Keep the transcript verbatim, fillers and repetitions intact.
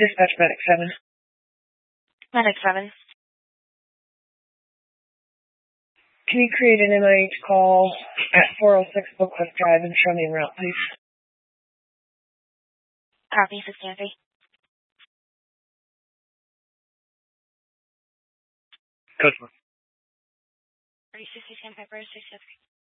Dispatch Medic seven. Medic seven. Can you create an M I H call at four oh six Bookcliff Drive and show me en route, please? Copy, six three. Code one. thirty-six, six, five, six, seven.